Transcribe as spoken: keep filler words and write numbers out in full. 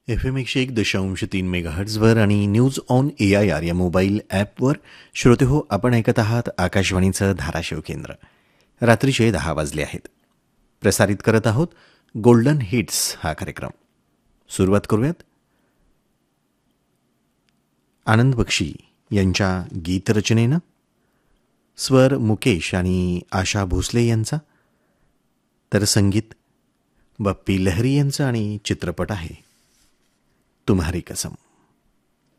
F M एकशे एक दशांश तीन मेगाहर्ट्झवर आणि news on A I R या मोबाईल ॲपवर श्रोते हो, आपण ऐकत आहात आकाशवाणीचं धाराशिव केंद्र. रात्रीचे दहा वाजले आहेत. प्रसारित करत आहोत गोल्डन हिट्स हा कार्यक्रम. सुरुवात करूयात. आनंद बक्षी यांच्या गीतरचनेनं, स्वर मुकेश आणि आशा भोसले यांचा, तर संगीत बप्पी लहरी यांचं आणि चित्रपट आहे तुम्हारी कसम.